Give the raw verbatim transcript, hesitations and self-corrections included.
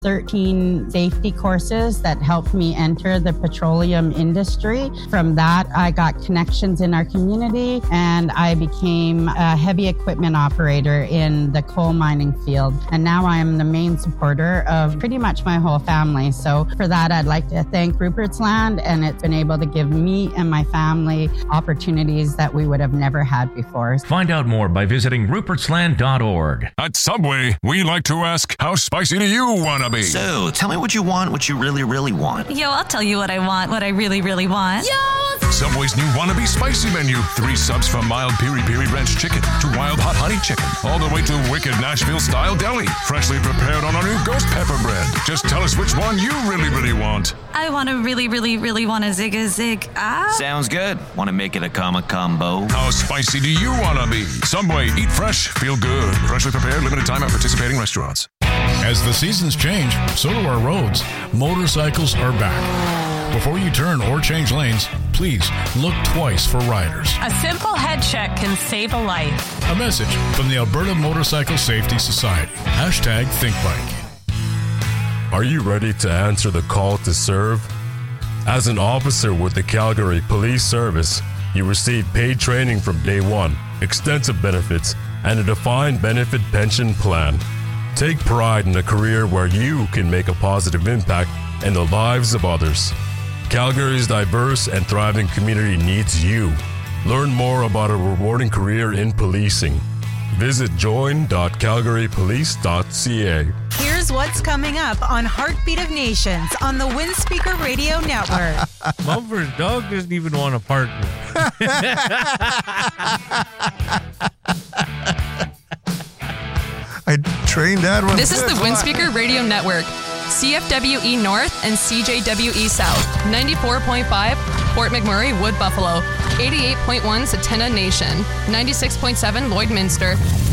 thirteen safety courses that helped me enter the petroleum industry. From that, I got connections in our community and I became a heavy equipment operator in the coal mining field. And now I am the main supporter of pretty much my whole family. So for that, I'd like to thank Rupert's Land, and it's been able to give me and my family opportunities that we would have never had before. Find out more by visiting ruperts land dot org. At Subway, we like to ask, how spicy do you want to be? So, tell me what you want, what you really, really want. Yo, I'll tell you what I want, what I really, really want. Yo! Subway's new Wannabe Spicy menu. Three subs from mild piri-piri ranch chicken to wild hot honey chicken, all the way to wicked Nashville-style deli. Freshly prepared on our new ghost pepper bread. Just tell us which one you really, really want. I want to really, really, really want a zig a zig. Ah. Sounds good. Want to make it a comma combo? How spicy do you want to be? Subway, eat fresh, feel good. Freshly prepared, limited time at participating restaurants. As the seasons change, so do our roads. Motorcycles are back. Before you turn or change lanes, please look twice for riders. A simple head check can save a life. A message from the Alberta Motorcycle Safety Society. Hashtag ThinkBike. Are you ready to answer the call to serve? As an officer with the Calgary Police Service, you receive paid training from day one, extensive benefits, and a defined benefit pension plan. Take pride in a career where you can make a positive impact in the lives of others. Calgary's diverse and thriving community needs you. Learn more about a rewarding career in policing. Visit join dot calgary police dot c a. Here's what's coming up on Heartbeat of Nations on the Windspeaker Radio Network. Mumford's dog doesn't even want a partner. I trained that one. This is the Windspeaker Radio Network. C F W E North and C J W E South. ninety-four point five Fort McMurray, Wood Buffalo. eighty-eight point one Satena Nation. ninety-six point seven Lloydminster.